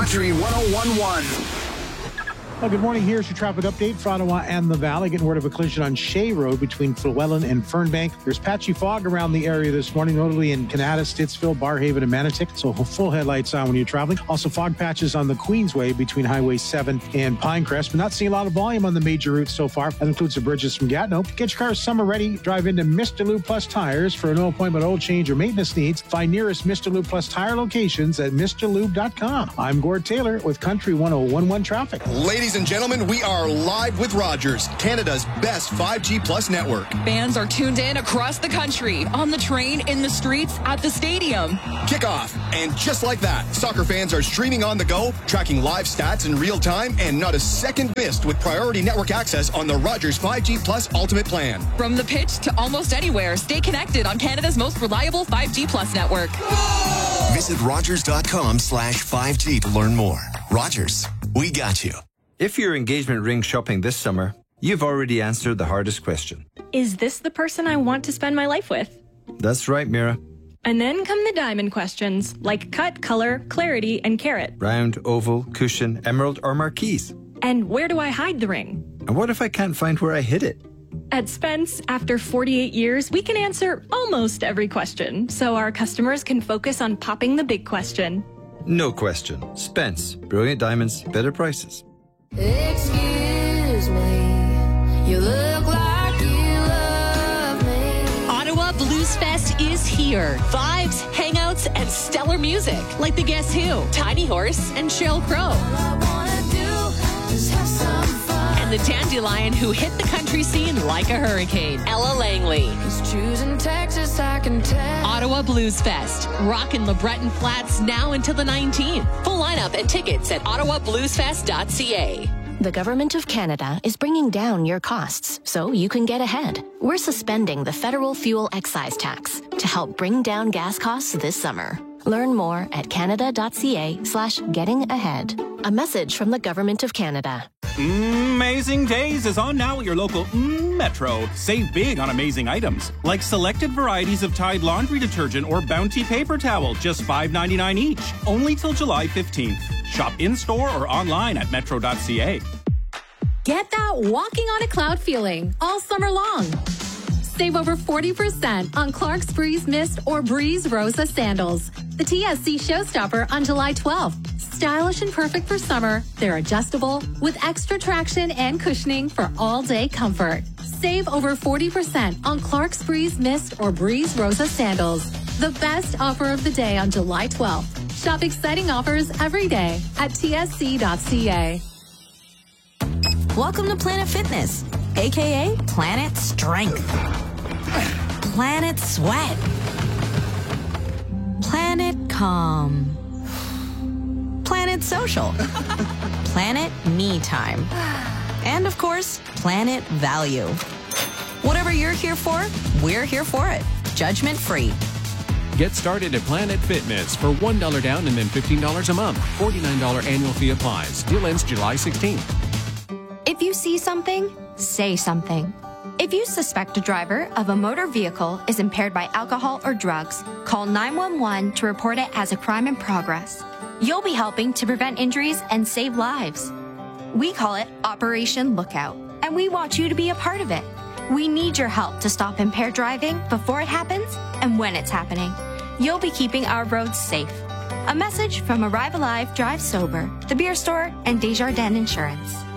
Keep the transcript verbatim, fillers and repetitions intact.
Country one oh one point one. Well, good morning. Here's your traffic update for Ottawa and the Valley. Getting word of a collision on Shea Road between Llewellyn and Fernbank. There's patchy fog around the area this morning, notably in Canada, Stittsville, Barhaven, and Manotick. So full headlights on when you're traveling. Also fog patches on the Queensway between Highway seven and Pinecrest. But not seeing a lot of volume on the major routes so far. That includes the bridges from Gatineau. Get your car summer ready. Drive into Mister Lube Plus Tires for an appointment, oil change, or maintenance needs. Find nearest Mister Lube Plus Tire locations at Mr Lube dot com. I'm Gord Taylor with Country one oh one point one Traffic. Ladies and gentlemen, we are live with Rogers, Canada's best five G Plus network. Fans are tuned in across the country, on the train, in the streets, at the stadium. Kickoff, and just like that, soccer fans are streaming on the go, tracking live stats in real time, and not a second missed with priority network access on the Rogers five G Plus Ultimate Plan. From the pitch to almost anywhere, stay connected on Canada's most reliable five G Plus network. Visit Rogers dot com slash five G to learn more. Rogers, we got you. If you're engagement ring shopping this summer, you've already answered the hardest question. Is this the person I want to spend my life with? That's right, Mira. And then come the diamond questions, like cut, color, clarity, and carat. Round, oval, cushion, emerald, or marquise. And where do I hide the ring? And what if I can't find where I hid it? At Spence, after forty-eight years, we can answer almost every question, so our customers can focus on popping the big question. No question. Spence. Brilliant diamonds, better prices. Excuse me, you look like you love me. Ottawa Blues Fest is here. Vibes, hangouts, and stellar music like the Guess Who, Tiny Horse, and Sheryl Crow. All I wanna do is have some fun. And the Dandelion who hit the country scene like a hurricane, Ella Langley. 'Cause choosing Texas, I can tell. Ottawa Blues Fest, rockin' LeBreton Flats now until the nineteenth. Full lineup and tickets at ottawa blues fest dot c a. The Government of Canada is bringing down your costs so you can get ahead. We're suspending the federal fuel excise tax to help bring down gas costs this summer. Learn more at canada dot c a slash getting ahead. A message from the Government of Canada. Amazing Days is on now at your local mm, Metro. Save big on amazing items, like selected varieties of Tide laundry detergent or Bounty paper towel, just five ninety-nine each, only till July fifteenth. Shop in-store or online at metro dot c a. Get that walking on a cloud feeling all summer long. Save over forty percent on Clark's Breeze Mist or Breeze Rosa sandals. The T S C showstopper on July twelfth. Stylish and perfect for summer, they're adjustable with extra traction and cushioning for all-day comfort. Save over forty percent on Clark's Breeze Mist or Breeze Rosa sandals. The best offer of the day on July twelfth. Shop exciting offers every day at t s c dot c a. Welcome to Planet Fitness, aka Planet Strength, Planet Sweat, Planet Calm, Planet Social, Planet Me Time, and of course, Planet Value. Whatever you're here for, we're here for it. Judgment free. Get started at Planet Fitness for one dollar down and then fifteen dollars a month. forty-nine dollars annual fee applies. Deal ends July sixteenth. If you see something, say something. If you suspect a driver of a motor vehicle is impaired by alcohol or drugs, call nine one one to report it as a crime in progress. You'll be helping to prevent injuries and save lives. We call it Operation Lookout, and we want you to be a part of it. We need your help to stop impaired driving before it happens and when it's happening. You'll be keeping our roads safe. A message from Arrive Alive, Drive Sober, The Beer Store, and Desjardins Insurance.